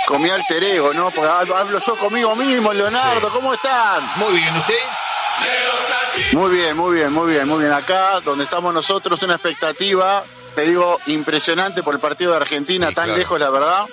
con mi alter ego, ¿no? Porque hablo yo conmigo mismo, Leonardo. Sí. ¿Cómo están? Muy bien, ¿usted? Muy bien. Acá, donde estamos nosotros, una expectativa, te digo, impresionante por el partido de Argentina, sí, tan claro. Lejos, la verdad.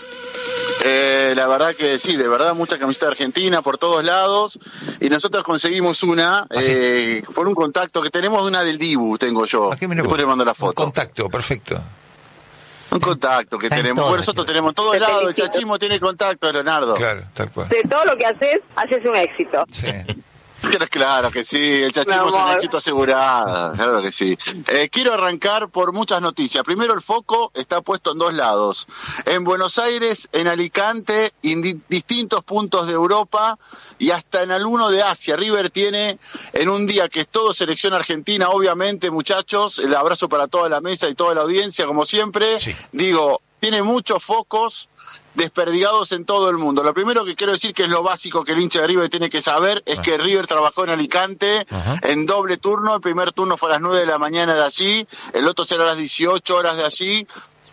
La verdad que sí, de verdad, mucha camiseta de Argentina por todos lados. Y nosotros conseguimos una, por un contacto que tenemos, una del Dibu, tengo yo. Después le mando la foto. Un contacto, perfecto. Un contacto que tenemos. Bueno, nosotros tenemos todos lados. El chachismo tiene contacto, Leonardo. Claro, tal cual. De todo lo que haces un éxito. Sí. Claro que sí, el chachismo es un éxito asegurado, claro que sí. Quiero arrancar por muchas noticias. Primero, el foco está puesto en dos lados. En Buenos Aires, en Alicante, en distintos puntos de Europa y hasta en alguno de Asia. River tiene en un día que es todo selección argentina, obviamente, muchachos. El abrazo para toda la mesa y toda la audiencia, como siempre. Sí. Digo, tiene muchos focos desperdigados en todo el mundo. Lo primero que quiero decir, que es lo básico que el hincha de River tiene que saber, es que River trabajó en Alicante en doble turno. El primer turno fue a las 9 de la mañana de allí, el otro será a las 18 horas de allí,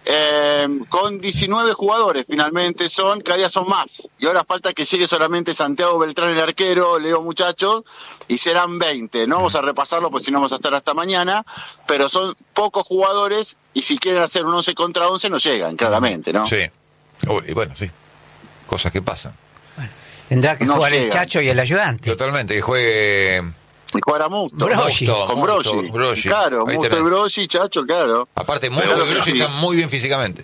con 19 jugadores finalmente cada día son más, y ahora falta que llegue solamente Santiago Beltrán, el arquero, Leo, muchachos, y serán 20, no vamos a repasarlo porque si no vamos a estar hasta mañana, pero son pocos jugadores, y si quieren hacer un 11 contra 11 no llegan, claramente, ¿no? Sí. Y bueno, sí, cosas que pasan. Bueno, tendrá que jugar el Chacho y el ayudante. Totalmente, que juegue... Y jugará Musto. Con Broggi. Claro, Musto y Broggi, Chacho, claro. Aparte, Musto y Broggi están muy bien físicamente.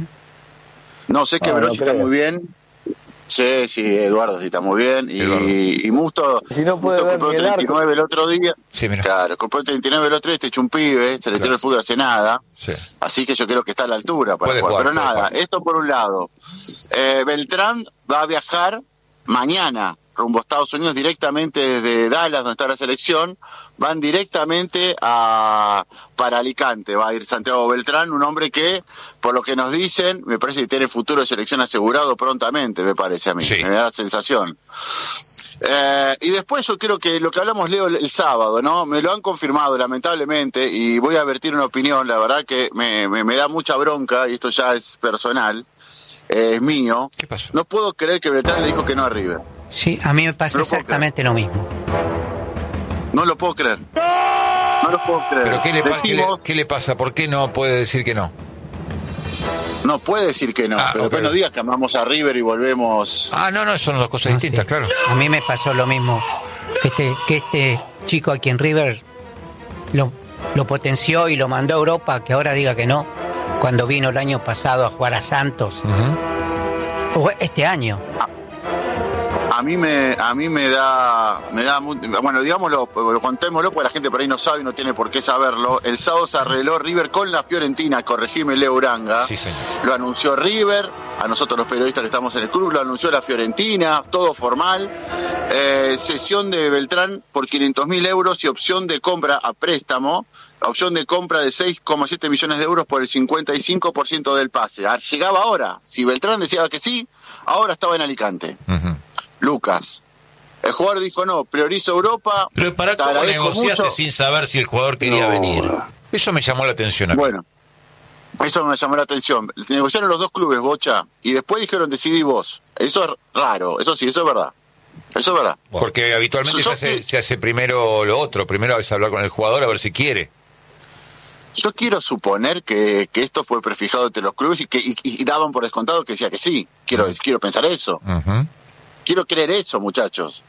No, sé que Broggi está muy bien. Sí, Eduardo sí está muy bien. Y Musto, si no puede compró 39 el otro día. Sí, mira. Claro, compró 39 el otro día, hecho un pibe, se le tiró el fútbol hace nada. Sí. Así que yo creo que está a la altura para jugar. Pero nada, esto por un lado. Beltrán va a viajar mañana rumbo a Estados Unidos directamente desde Dallas, donde está la selección. Van directamente para Alicante. Va a ir Santiago Beltrán, un hombre que, por lo que nos dicen, me parece que tiene futuro de selección asegurado prontamente, me parece a mí. Sí. Me da la sensación. Y después yo creo que lo que hablamos, Leo, el sábado, ¿no? Me lo han confirmado, lamentablemente, y voy a vertir una opinión, la verdad que me da mucha bronca, y esto ya es personal, es mío. ¿Qué pasó? No puedo creer que Beltrán le dijo que no a River. Sí, a mí me pasa exactamente lo mismo. No lo puedo creer. No lo puedo creer. ¿Pero qué le pasa? ¿Por qué no puede decir que no? No puede decir que no, pero después no digas que amamos a River y volvemos... No, son dos cosas distintas, claro. A mí me pasó lo mismo, que este chico aquí en River lo potenció y lo mandó a Europa, que ahora diga que no, cuando vino el año pasado a jugar a Santos, o este año. A mí me da bueno, digámoslo, contémoslo, porque la gente por ahí no sabe y no tiene por qué saberlo. El sábado se arregló River con la Fiorentina, corregime, Leo Uranga. Sí, señor. Lo anunció River, a nosotros los periodistas que estamos en el club, lo anunció la Fiorentina, todo formal. Cesión de Beltrán por 500.000 euros y opción de compra a préstamo. Opción de compra de 6,7 millones de euros por el 55% del pase. Llegaba ahora. Si Beltrán decía que sí, ahora estaba en Alicante. Lucas. El jugador dijo no, priorizo Europa. Pero ¿para cómo negociaste sin saber si el jugador quería venir? Eso me llamó la atención a mí. Bueno, eso me llamó la atención. Negociaron los dos clubes, Bocha, y después dijeron decidí vos. Eso es raro, eso sí, eso es verdad. Eso es verdad. Porque habitualmente se hace primero lo otro. Primero hay que hablar con el jugador a ver si quiere. Yo quiero suponer que esto fue prefijado entre los clubes y daban por descontado que decía que sí. Quiero pensar eso. Quiero creer eso, muchachos.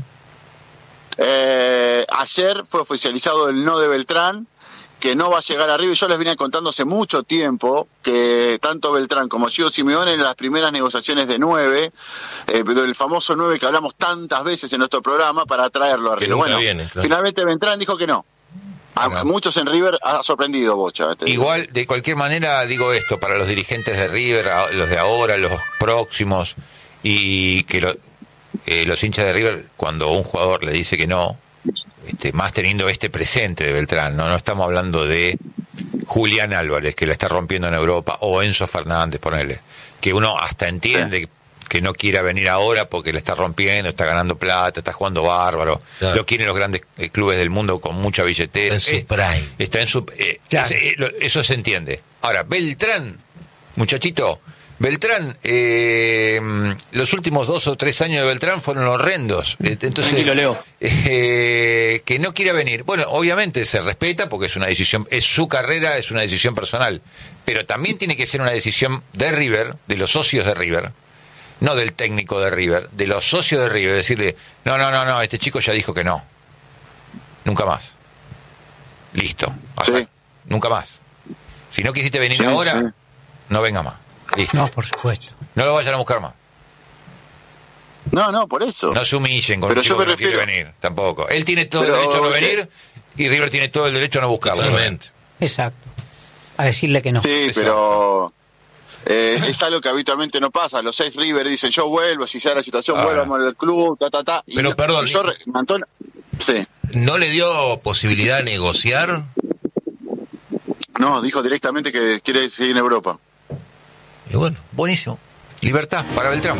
Ayer fue oficializado el no de Beltrán, que no va a llegar arriba. Yo les venía contando hace mucho tiempo que tanto Beltrán como Gio Simeone en las primeras negociaciones de 9, del famoso 9 que hablamos tantas veces en nuestro programa, para traerlo arriba. Bueno, finalmente Beltrán dijo que no. A muchos en River ha sorprendido, Bocha. Igual, de cualquier manera, digo esto, para los dirigentes de River, los de ahora, los próximos, y que los hinchas de River, cuando un jugador le dice que no, más teniendo presente de Beltrán, no estamos hablando de Julián Álvarez, que la está rompiendo en Europa, o Enzo Fernández, ponele, que uno hasta entiende que no quiera venir ahora porque le está rompiendo, está ganando plata, está jugando bárbaro, lo quieren los grandes clubes del mundo con mucha billetera. Está en su prime. Está en su... eso se entiende. Ahora, Beltrán, muchachito, Beltrán, los últimos 2 o 3 años de Beltrán fueron horrendos. Entonces, tranquilo, Leo. Que no quiera venir. Bueno, obviamente se respeta porque es una decisión, es su carrera, es una decisión personal. Pero también tiene que ser una decisión de River, de los socios de River, no del técnico de River, de los socios de River. Decirle, no, este chico ya dijo que no. Nunca más. Listo. Sí. Nunca más. Si no quisiste venir Sí, ahora, sí. no venga más. Listo. No, por supuesto. No lo vayan a buscar más. No, por eso. No se humillen con Pero un chico yo me que no quiere refiero- venir, tampoco. Él tiene todo Pero, el derecho a no venir y River tiene todo el derecho a no buscarlo. Totalmente. Exacto. A decirle que no. Sí, Exacto. pero es algo que habitualmente no pasa. Los 6 River dicen, yo vuelvo, si sea la situación, vuelvamos al club, ta. Y Pero, perdón, y yo, Antón, sí. ¿No le dio posibilidad de negociar? No, dijo directamente que quiere seguir en Europa. Y bueno, Buenísimo. Libertad para Beltrán.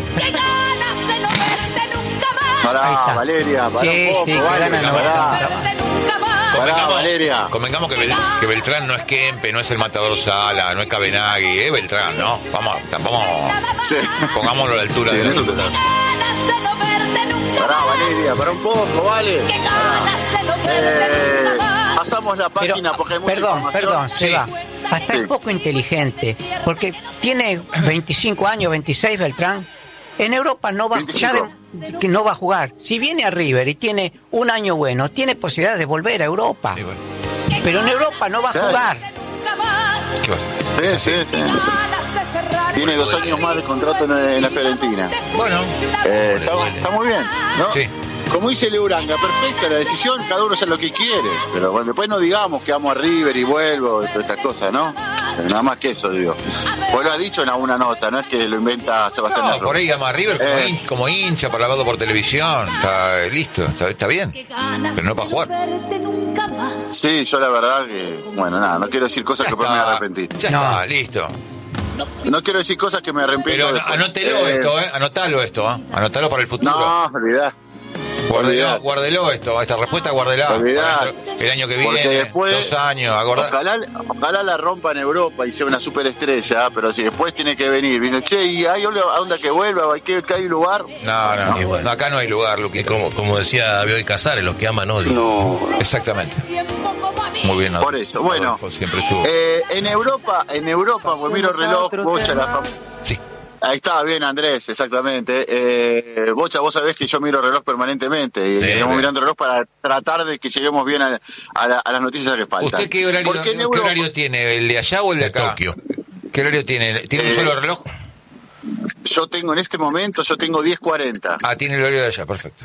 Ahí Pará, está. Valeria, pará Sí, un poco, sí, que vale, ganan, no pará. ganan. Valeria. Convengamos que Beltrán no es Kempe, no es el matador Sala, no es Cabenagui, es Beltrán, ¿no? Vamos, Sí. pongámoslo a la altura Sí, de en eso la... Pará, Valeria, pará un poco, vale. Pasamos la página porque hay mucha Perdón, información. se va. Hasta Sí. es poco inteligente, porque tiene 25 años, 26 Beltrán. En Europa no va, 25. que no va a jugar. Si viene a River y tiene un año bueno, tiene posibilidad de volver a Europa. Y bueno, Pero en Europa no va a Claro. jugar. ¿qué va a hacer? Sí. Tiene 2 años más de contrato en la Fiorentina. Bueno, Está muy bien, ¿no? sí. Como dice Leuranga, perfecta la decisión, cada uno hace lo que quiere. Pero bueno, después no digamos que amo a River y vuelvo y todas estas cosas, ¿no? Nada más que eso, digo. Vos lo has dicho en alguna nota, no es que lo inventa Sebastián No, Lerro. por ahí llama a River como hincha, para verlo por televisión. Está listo, está bien. Pero no para jugar. Sí, yo la verdad que, bueno, nada, no quiero decir cosas que después me voy a arrepentir. Ya No. está, listo. No quiero decir cosas que me arrepiento Pero después. anótelo esto, anotalo esto, Anotalo para el futuro. No, olvidá. Olvidá. Guárdelo esto, esta respuesta guárdela. Olvidá. Para el año que Porque viene, después, 2 años, acordá. ojalá la rompa en Europa y sea una superestrella, pero si después tiene que venir, viene, che, ¿y hay a dónde que vuelva? ¿Que hay lugar? No, Y bueno. acá no hay lugar, Y Luquito. como decía Bioy Casares, los que aman odian. No. Exactamente. Muy bien. Por eso, bueno. Adolfo siempre estuvo. En Europa, pues miro el reloj, Bocha, Sí. ahí está, bien Andrés, exactamente. Bocha, vos sabés que yo miro el reloj permanentemente y Sí, estamos sí. mirando el reloj para tratar de que lleguemos bien a las noticias que faltan. ¿Usted qué horario, Porque en qué Europa- horario tiene? ¿El de allá o el de De acá? Tokio. ¿Qué horario tiene? ¿Tiene un solo reloj? Yo tengo en este momento, 10:40. Ah, tiene el horario de allá, perfecto.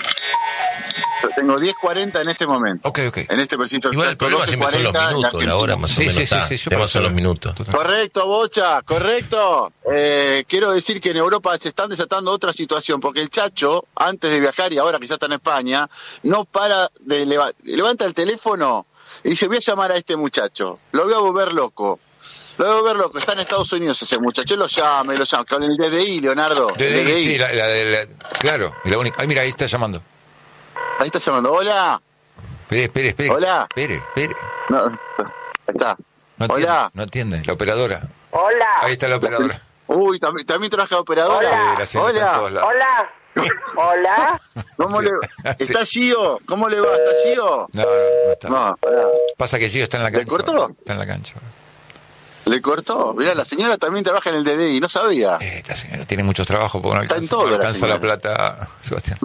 Yo tengo 10:40 en este momento. Ok. En este preciso Igual el instante, problema siempre son los 12:40 en minutos, la hora más o Sí, menos sí, está. sí, sí, yo El tema por son eso- los minutos. Correcto, Bocha, correcto. Quiero decir que en Europa se están desatando otra situación, porque el Chacho, antes de viajar y ahora que ya está en España, no para de levanta el teléfono y dice, voy a llamar a este muchacho, lo voy a volver loco. Está en Estados Unidos ese muchacho, lo llame, con el DDI, Leonardo. el DDI. Sí, claro, y la única. Ay, mira, ahí está llamando. Ahí está llamando, hola. Espere. Hola. Espere. No, ahí está. No Hola. atiende, la operadora. Hola. Ahí está la operadora. Uy, también trabaja de operadora. Hola. La señora está en Hola. todos lados. Hola. Hola. ¿Cómo le va? ¿Está Gio? ¿Cómo le va? ¿Está Gio? No está. No, pará. Pasa que Gio está en la ¿Le cancha. cortó? Está en la cancha. ¿Le cortó? Mirá, la señora también trabaja en el DDI, no sabía. La señora tiene muchos trabajos porque no Está en alcanza, todo no la alcanza la señora. plata, Sebastián.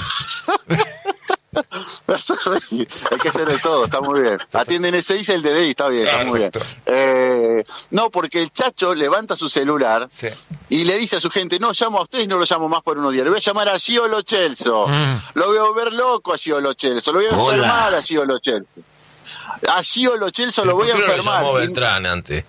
Hay que hacer de todo, está muy bien. Atienden ese y el DDI, está bien, está muy bien. No, porque el Chacho levanta su celular Sí. y le dice a su gente, no, llamo a ustedes, no lo llamo más por unos días. Le voy a llamar a Gio Lo Celso. Lo voy a volver loco a Gio Lo Celso. Lo voy a Hola. enfermar a Gio Lo Celso. A Gio Lo Celso lo ¿Por voy a qué no lo enfermar. llamó Beltrán antes?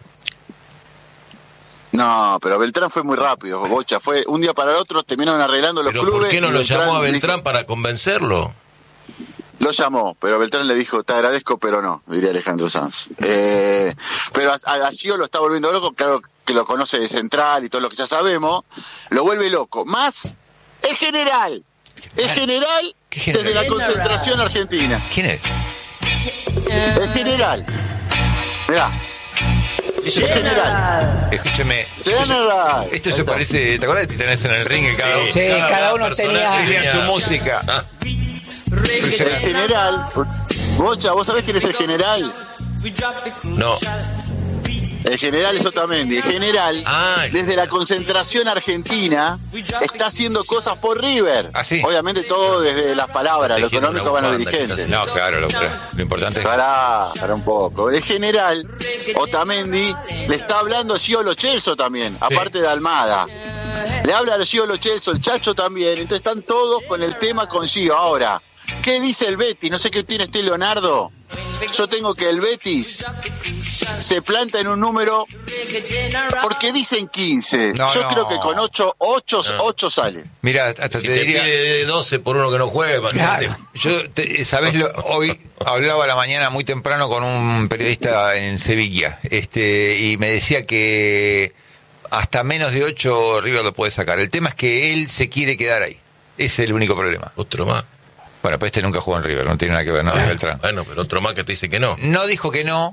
No, pero Beltrán fue muy rápido, Bocha. Fue un día para el otro, terminaron arreglando los ¿Pero clubes. por qué no y lo llamó a dijo- Beltrán para convencerlo? Lo llamó, pero Beltrán le dijo, te agradezco, pero no, diría Alejandro Sanz. Pero a Gio lo está volviendo loco, claro que lo conoce de Central y todo lo que ya sabemos, lo vuelve loco. Más el general. El general ¿Qué general? desde la concentración argentina. ¿Quién es? El general. Mirá. es el general. Escúcheme. General. Esto se parece, ¿te acuerdas de Titanes en el ring? Sí, cada uno tenía su música. El general. Bocha, ¿vos sabés quién es el general? No. El general es Otamendi. El general, desde la concentración argentina, está haciendo cosas por River. ¿Ah, sí? Obviamente todo desde las palabras, lo económico van los dirigentes. No, claro, lo importante es... Para un poco. El general, Otamendi, le está hablando a Gio Lo Celso también, aparte de Almada. Le habla a Gio Lo Celso, el Chacho también. Entonces están todos con el tema con Gio. Ahora, ¿qué dice el Betis? No sé qué tiene Leonardo. Yo tengo que el Betis se planta en un número porque dicen 15. Yo creo que con 8 sale. Mira, hasta Si te diría pide 12 por uno que no juega. Claro. ¿Sabés? Hoy hablaba a la mañana muy temprano con un periodista en Sevilla, y me decía que hasta menos de 8 River lo puede sacar. El tema es que él se quiere quedar ahí. Ese es el único problema. Otro más. Bueno, pues nunca jugó en River, no tiene nada que ver, ¿no? Beltrán. Bueno, pero otro más que te dice que no. No dijo que no,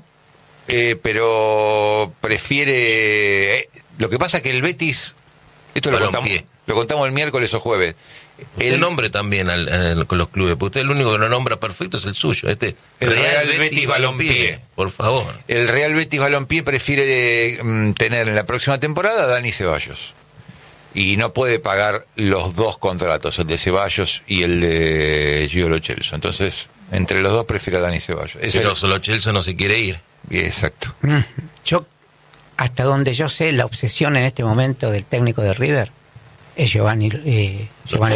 pero prefiere... lo que pasa es que el Betis... Esto lo contamos el miércoles o jueves. El nombre también con los clubes, porque usted el único que no nombra perfecto es el suyo. El Real Betis Balompié, por favor. El Real Betis Balompié prefiere tener en la próxima temporada a Dani Ceballos. Y no puede pagar los dos contratos, el de Ceballos y el de Gio Lo Celso. Entonces, entre los dos prefiere a Dani Ceballos. Pero Lo Celso no se quiere ir. Exacto. Yo, hasta donde yo sé, la obsesión en este momento del técnico de River es Giovanni Lo Celso.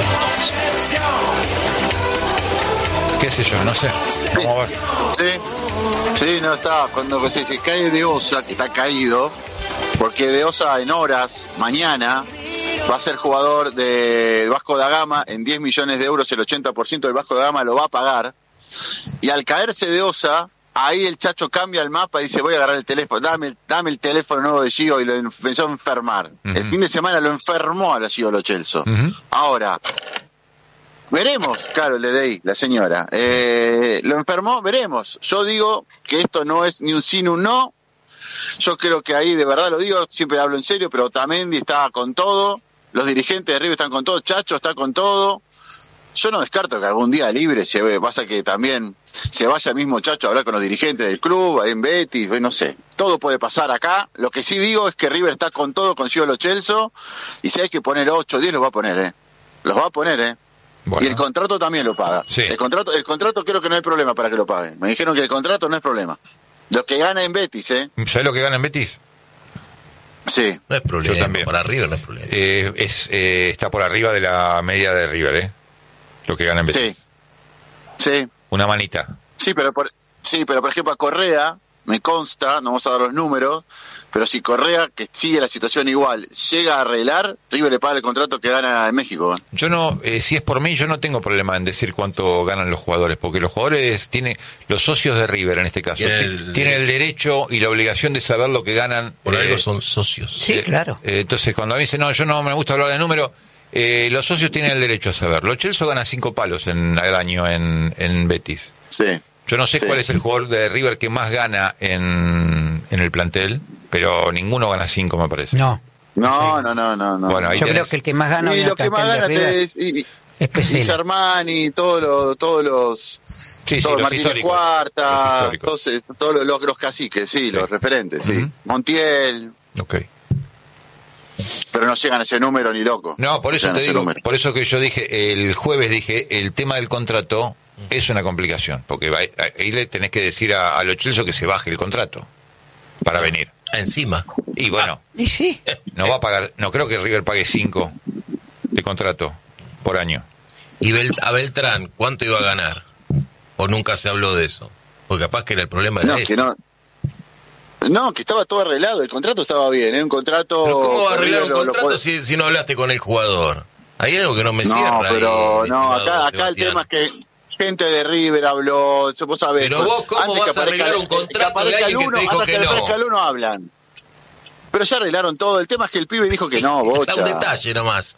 ¿Qué sé yo? No sé. Vamos a ver. Sí, no está. Cuando se cae De Osa, que está caído, porque De Osa en horas, mañana, va a ser jugador de Vasco da Gama en 10 millones de euros, el 80% del Vasco da Gama lo va a pagar. Y al caerse De Osa, ahí el Chacho cambia el mapa y dice: voy a agarrar el teléfono, dame el teléfono nuevo de Gio, y lo empezó a enfermar. El fin de semana lo enfermó a la Gio Lo Celso. Ahora, veremos, claro, le deí, la señora. Lo enfermó, veremos. Yo digo que esto no es ni un sí ni un no. Yo creo que ahí, de verdad lo digo, siempre hablo en serio, pero Otamendi está con todo, los dirigentes de River están con todo, Chacho está con todo. Yo no descarto que algún día libre pasa que también se vaya el mismo Chacho a hablar con los dirigentes del club, ahí en Betis, no sé. Todo puede pasar acá. Lo que sí digo es que River está con todo, con Gio Lo Celso, y si hay que poner 8 o 10 los va a poner, Los va a poner, Bueno. Y el contrato también lo paga. Sí. El contrato creo que no hay problema para que lo pague. Me dijeron que el contrato no es problema. Lo que gana en Betis, ¿Sabes lo que gana en Betis? Sí. No es problema. Yo también. Para River no es problema. Está por arriba de la media de River, lo que gana en Betis. Sí. Una manita. Sí, pero por ejemplo a Correa, me consta, no vamos a dar los números, pero si Correa, que sigue la situación igual, llega a arreglar, River le paga el contrato que gana en México. Yo no, si es por mí, yo no tengo problema en decir cuánto ganan los jugadores, porque los jugadores los socios de River en este caso, tienen el derecho y la obligación de saber lo que ganan. Por algo son socios. Sí, claro. Entonces cuando a mí dicen, no, yo no me gusta hablar de números, los socios tienen el derecho a saberlo. Lo Celso gana 5 palos al año en Betis. Sí. Yo no sé cuál es el jugador de River que más gana en el plantel, pero ninguno gana 5, me parece. No. Bueno, ahí yo tenés. creo que el que más gana y lo que más gana es Pesela. Germani, todos los Martínez históricos. Cuarta, todos los caciques, sí, los referentes, sí. Montiel. Ok. Pero no llegan a ese número ni loco. No, por eso llegan te a ese digo, número. por eso que yo dije, el jueves dije, el tema del contrato es una complicación, porque ahí le tenés que decir a Lo Celso que se baje el contrato para venir. Encima. Y bueno, Y sí. no va a pagar, no creo que River pague 5 de contrato por año. ¿Y a Beltrán cuánto iba a ganar? ¿O nunca se habló de eso? Porque capaz que era el problema era ese. No, que estaba todo arreglado, el contrato estaba bien, era un contrato... ¿Pero cómo va a arreglar un River contrato si no hablaste con el jugador? Hay algo que no me cierra. Acá el tema es que gente de River habló, vos sabés. Pero vos, ¿cómo vas a arreglar un contrato de alguien que te dijo que no? Aparezca el uno hablan. Pero ya arreglaron todo, el tema es que el pibe dijo que no, bocha. Está un detalle nomás.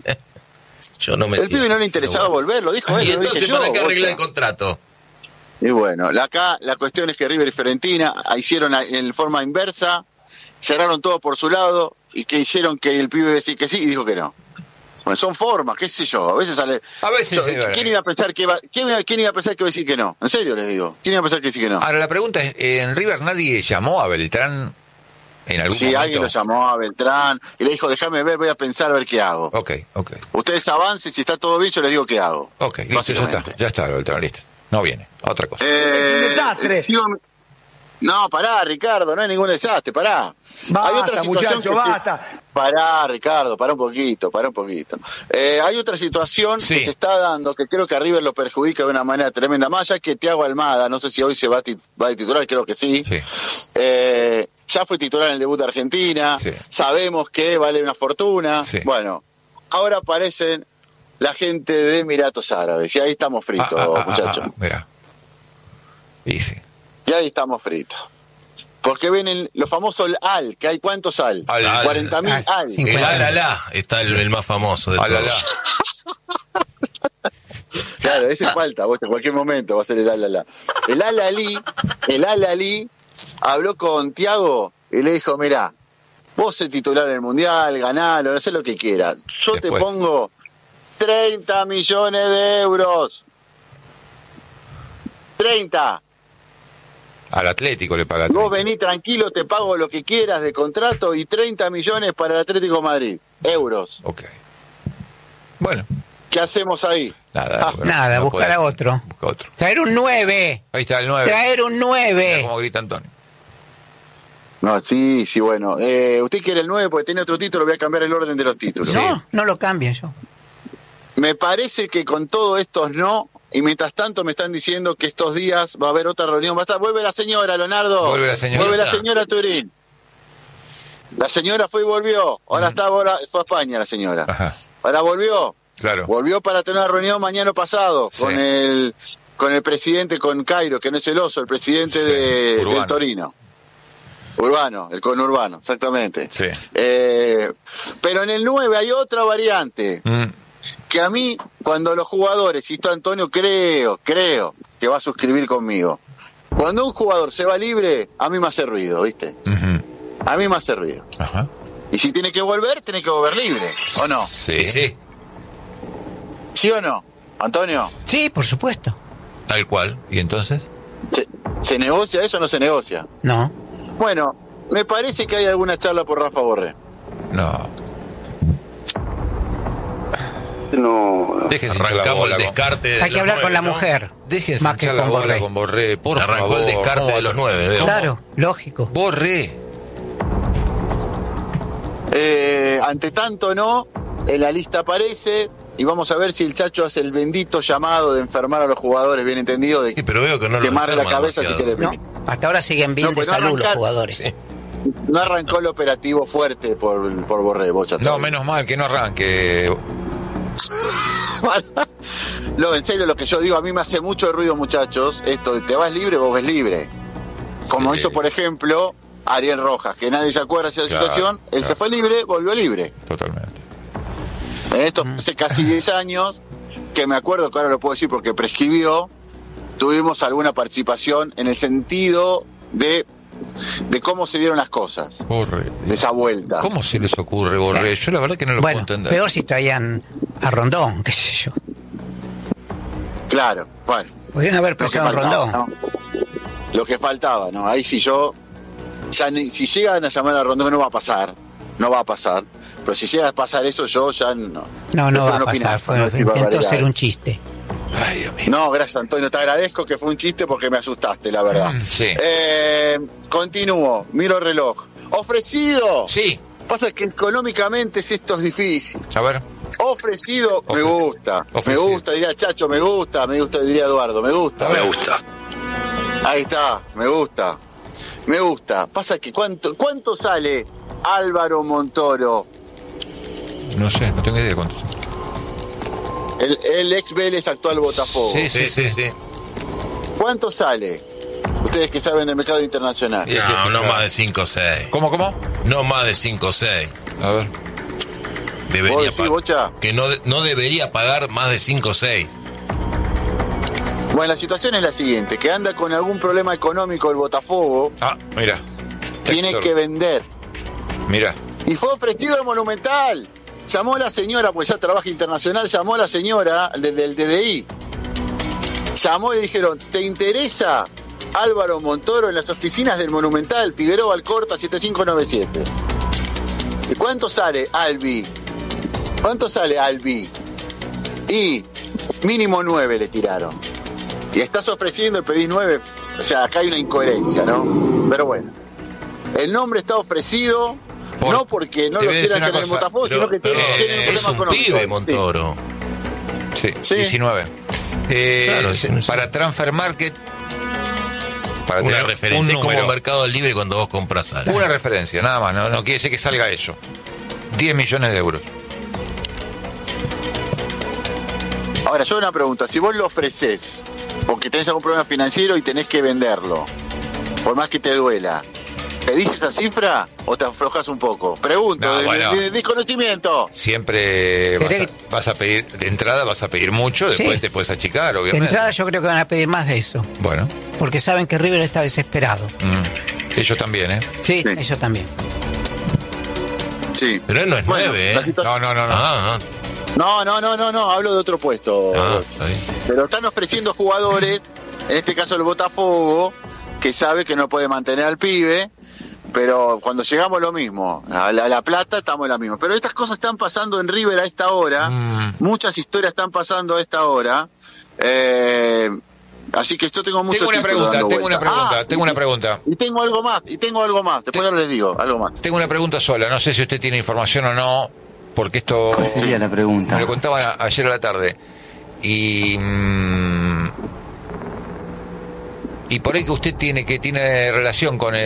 Yo no me El pibe no le interesaba volver, lo dijo él. ¿Y entonces para qué arreglar el bocha. contrato? Y bueno, acá la cuestión es que River y Fiorentina hicieron en forma inversa, cerraron todo por su lado y que hicieron que el pibe decía que sí y dijo que no. Bueno, son formas, qué sé yo, a veces sale... ¿Quién iba a pensar que iba a decir que no? En serio les digo, ¿quién iba a pensar que sí que no? Ahora la pregunta es, ¿en River nadie llamó a Beltrán en algún momento? Sí, alguien lo llamó a Beltrán y le dijo, déjame ver, voy a pensar a ver qué hago. Ok. Ustedes avancen, si está todo bien, yo les digo qué hago. Ok, listo, ya está Beltrán, listo. No viene, otra cosa. Es un desastre. No, pará, Ricardo, no hay ningún desastre, pará. Basta, hay otra situación basta. Pará, Ricardo, pará un poquito. Hay otra situación que se está dando que creo que a River lo perjudica de una manera tremenda. Más allá que Thiago Almada, no sé si hoy se va a titular, creo que sí. Ya fue titular en el debut de Argentina. Sí. Sabemos que vale una fortuna. Sí. Bueno, ahora aparecen la gente de Emiratos Árabes y ahí estamos fritos, muchachos. Mira. Y ahí estamos fritos. Porque ven los famosos AL, que hay ¿cuántos AL? 40.000 AL. El Al-Alá está el más famoso de todos. Claro, ese falta, vos en cualquier momento va a ser el Al-Alá. El Al-Ali habló con Thiago y le dijo, mirá, vos sos titular en el Mundial, ganalo, no sé lo que quieras. Yo después te pongo 30 millones de euros. 30. Al Atlético le paga. Vos vení tranquilo, te pago lo que quieras de contrato y 30 millones para el Atlético de Madrid. Euros. Ok. Bueno. ¿Qué hacemos ahí? Nada, buscar a otro. Traer un 9. Ahí está el 9. Traer un 9. Mira cómo grita Antonio. No, sí, bueno. Usted quiere el 9 porque tiene otro título, voy a cambiar el orden de los títulos. No lo cambien yo. Me parece que con todos estos no, y mientras tanto me están diciendo que estos días va a haber otra reunión. Vuelve la señora, Leonardo. Vuelve la señora Turín. La señora fue y volvió. Ahora fue a España la señora. Ajá. Ahora volvió. Claro. Volvió para tener una reunión mañana pasado con el presidente, con Cairo, que no es el oso, el presidente del Torino. Urbano, el conurbano, exactamente. Sí. Pero en el 9 hay otra variante. Que a mí, cuando los jugadores, y esto Antonio creo que va a suscribir conmigo, cuando un jugador se va libre, a mí me hace ruido, ¿viste? Uh-huh. A mí me hace ruido. Ajá. Y si tiene que volver libre, ¿o no? Sí. ¿Sí o no, Antonio? Sí, por supuesto. Tal cual. ¿Y entonces? ¿Se negocia eso o no se negocia? No. Bueno, me parece que hay alguna charla por Rafa Borré. No. Déjense arrancamos el descarte. Hay que hablar 9, con la ¿no? mujer. Déjense más que la con bola Borré. con Borré, por Arrancó favor. el descarte de los 9. Claro, lógico. Borré. Ante tanto no, en la lista aparece y vamos a ver si el Chacho hace el bendito llamado de enfermar a los jugadores, bien entendido, de pero veo que no quemarle la cabeza si quiere venir. No, hasta ahora siguen bien de salud los jugadores. Sí. No arrancó el operativo fuerte por Borré, Bocha. No, menos mal que no arranque. No, en serio, lo que yo digo, a mí me hace mucho ruido, muchachos, esto de te vas libre, vos ves libre. Como hizo, por ejemplo, Ariel Rojas, que nadie se acuerda de esa situación, él se fue libre, volvió libre. Totalmente. En estos hace casi 10 años, que me acuerdo que ahora lo puedo decir porque prescribió, tuvimos alguna participación en el sentido de cómo se dieron las cosas. Borré. De esa vuelta. ¿Cómo se les ocurre, Borré? Yo la verdad que no lo puedo entender. Peor si traían a Rondón, qué sé yo. Claro, bueno. Podrían haber pensado en Rondón. ¿no? Lo que faltaba, ¿no? Ahí si si llegan a llamar a Rondón no va a pasar. Pero si llega a pasar eso, yo ya no. No va a pasar. Intentó ser un chiste. Ay, Dios mío. No, gracias, Antonio. Te agradezco que fue un chiste porque me asustaste, la verdad. Sí. Continúo. Miro el reloj. ¡Ofrecido! Sí. Pasa que económicamente esto es difícil. A ver. Ofrecido, me gusta. Ofrecido. Me gusta, diría Chacho, me gusta, diría Eduardo, me gusta. Me gusta. Ahí está, me gusta. Pasa que ¿cuánto sale Álvaro Montoro? No sé, no tengo idea de cuánto. El ex Vélez, actual Botafogo. Sí. ¿Cuánto sale? Ustedes que saben del mercado internacional. No más de 5 o 6. ¿Cómo? No más de 5 o 6. A ver. ¿Vos decís, Bocha? Que no debería pagar más de 5 o 6. Bueno, la situación es la siguiente, que anda con algún problema económico el Botafogo. Mira. Tiene que vender. Mira. Y fue ofrecido el Monumental. Llamó la señora, pues ya trabaja internacional, llamó la señora del DDI. Llamó y le dijeron, ¿te interesa Álvaro Montoro en las oficinas del Monumental? Figueroa Alcorta 7597. ¿Y cuánto sale Albi? ¿Cuánto sale Albi? Y mínimo 9 le tiraron. Y estás ofreciendo y pedís 9. O sea, acá hay una incoherencia, ¿no? Pero bueno. El nombre está ofrecido, no porque no lo quieran tener en Botafogo, sino que tienen un problema es un económico. pibe, Montoro. Sí, Sí. 19. Claro, para Transfer Market, para una tener referencia. un Es como número, Mercado Libre cuando vos compras algo. una referencia, nada más, no quiere decir que salga eso. 10 millones de euros. Ahora, yo una pregunta, si vos lo ofreces porque tenés algún problema financiero y tenés que venderlo, por más que te duela, ¿pedís esa cifra o te aflojas un poco? Pregunto, No, bueno. de desconocimiento. Siempre vas a pedir, de entrada vas a pedir mucho, después Sí. te puedes achicar, De obviamente. entrada yo creo que van a pedir más de eso, Bueno, porque saben que River está desesperado. ellos también, ¿eh? Sí, Sí. ellos también. Sí. Pero él no es Bueno, 9, la ¿eh? situación- No. No, hablo de otro puesto. Está bien. Pero están ofreciendo jugadores, en este caso el Botafogo, que sabe que no puede mantener al pibe, pero cuando llegamos lo mismo, a la plata estamos en la misma. Pero estas cosas están pasando en River a esta hora, muchas historias están pasando a esta hora, así que yo tengo mucho Tengo una pregunta. Y tengo algo más, después ahora les digo, algo más. Tengo una pregunta sola, no sé si usted tiene información o no, porque esto... ¿Cuál sería la pregunta? Me lo contaban ayer a la tarde. Y por ahí que usted tiene relación con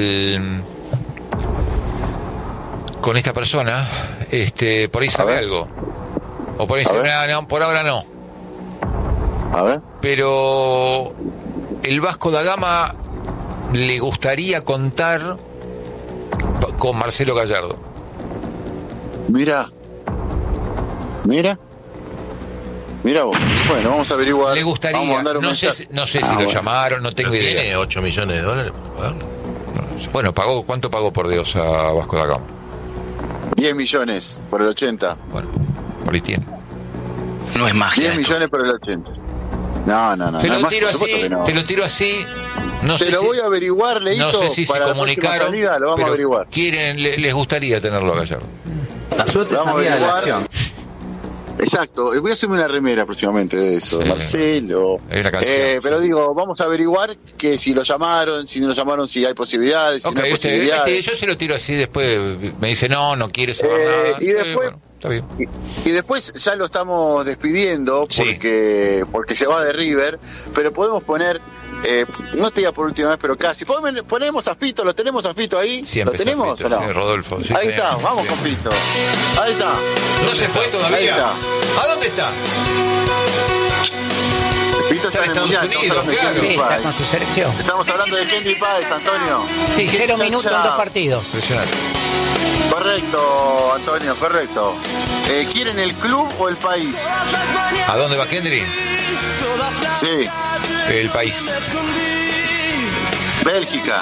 con esta persona, por ahí sabe ver. algo. O por ahí dice, no, por ahora no. A ver. Pero el Vasco da Gama le gustaría contar con Marcelo Gallardo. Mira vos. Bueno, vamos a averiguar. Le gustaría, Vamos a mandar un no sé mensaje. si lo llamaron, no tengo Pero idea. ¿Tiene 8 millones de dólares para pagarlo? Bueno, ¿cuánto pagó por Dios a Vasco da Gama? 10 millones por el 80. Bueno, por ahí tiene. No es magia. 10 esto. millones por el 80. No. Se no, lo más, tiro por supuesto así, que no. te lo tiro así. No Te sé lo si, voy a averiguar, Leito, no sé si se para la próxima comunicaron, salida, lo vamos a pero averiguar. les gustaría tenerlo a Gallardo. La suerte es Vamos a amiga de la averiguar. acción. Exacto, voy a hacerme una remera próximamente de eso, Sí. Marcelo. Hay una canción, Pero sí. digo, vamos a averiguar que si lo llamaron, si no lo llamaron, si hay posibilidades, si Ok, no hay posibilidades. yo se lo tiro así, después me dice no quiere saber nada. y después- Bueno, está bien. Y después ya lo estamos despidiendo Sí. porque se va de River, pero podemos poner, no te diga por última vez, pero casi. Ponemos a Fito, ¿lo tenemos a Fito ahí? Siempre ¿Lo tenemos está o no? Fito, sí, Rodolfo. Sí, Ahí sí. está, vamos Sí. con Fito. Ahí está. ¿No se fue Ahí todavía? está. ¿A dónde está? Fito está en el Estados Mundial, Unidos, estamos hablando de claro. Sí, Candy está Pie. con su selección. Estamos hablando de Candy Pie, Antonio. Sí, 0 minutos en 2 Chao. partidos. Impresionante. Correcto, Antonio, correcto. ¿Quieren el club o el país? ¿A dónde va Kendry? Sí, El país. Bélgica.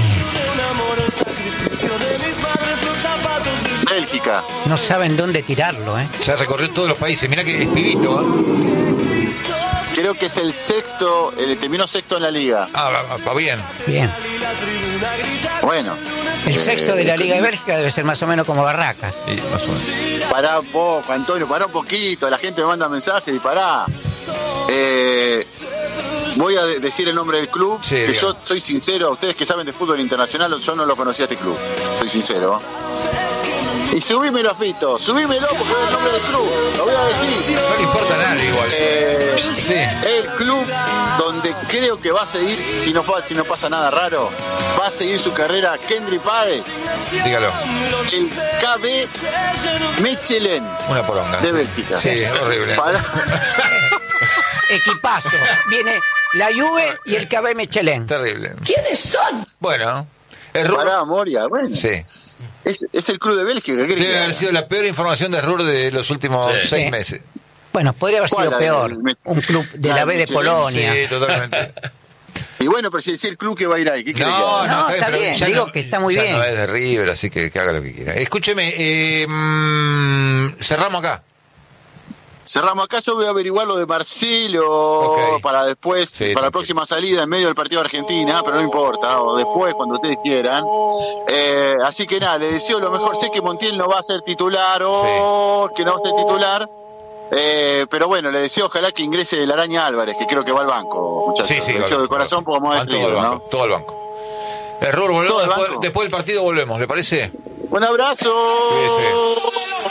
Bélgica. No saben dónde tirarlo, ¿eh? Ya recorrió todos los países. Mirá que es pibito, ¿eh? Creo que es el sexto, terminó sexto en la liga. Va bien. Bien. Bueno, El sexto de la Liga de Bélgica debe ser más o menos como Barracas. Sí, más o menos. pará un poco, Antonio, pará un poquito. La gente me manda mensajes y pará. Voy a decir el nombre del club, Sí, que diga. yo soy sincero, ustedes que saben de fútbol internacional, yo no lo conocía este club, soy sincero. Y subímelo a Fito, subímelo porque es el nombre del club, lo voy a decir. No le importa a nadie igual. Sí. El club donde creo que va a seguir, si no pasa nada raro, va a seguir su carrera Kendry Páez, Dígalo. el KB Mechelen Una poronga. de Bélgica. Sí, horrible. Equipazo. Viene la Juve y el KB Michelin. Terrible. ¿Quiénes son? Bueno, es Rur. Pará, Moria, bueno. Sí. Es el club de Bélgica, ¿qué querés que Debe haber haga? sido la peor información de Rur de los últimos Sí. 6 Sí. meses. Bueno, podría haber ¿Cuál, sido la peor. del- Un club de la B de Michelin? Polonia. Sí, totalmente. Y bueno, pero si decía el club que va a ir ahí, ¿qué quiere que haga? No, está pero bien, ya digo que está muy ya bien. no es de River, así que haga lo que quiera. Escúcheme, cerramos acá. Cerramos acá, yo voy a averiguar lo de Marcelo Ok. para después, Sí, para la tranquilo. próxima salida en medio del partido de Argentina, pero no importa, o después, cuando ustedes quieran. Así que nada, le deseo lo mejor. Sé que Montiel no va a ser titular, que no va a ser titular, pero bueno, le deseo ojalá que ingrese el Araña Álvarez, que creo que va al banco, muchachos. Sí, Le va al deseo de banco, corazón, porque vamos a ver todo el River, banco, ¿no? todo el banco. Rur, volvemos ¿Todo el después, banco? después del partido volvemos, ¿le parece? Un abrazo. Cuídese.